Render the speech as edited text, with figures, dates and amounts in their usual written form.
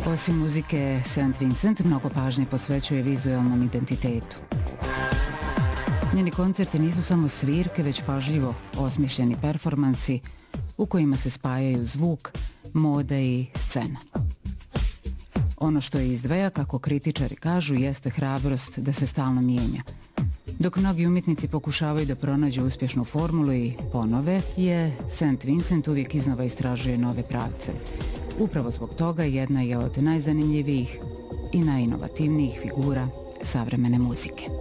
Osim muzike, St. Vincent mnogo pažnje posvećuje vizualnom identitetu. Njeni koncerti nisu samo svirke, već pažljivo osmišljeni performansi u kojima se spajaju zvuk, moda i scena. Ono što je izdvaja, kako kritičari kažu, jeste hrabrost da se stalno mijenja. Dok mnogi umjetnici pokušavaju da pronađu uspješnu formulu i ponove je, St. Vincent uvijek iznova istražuje nove pravce. Upravo zbog toga jedna je od najzanimljivijih i najinovativnijih figura savremene muzike.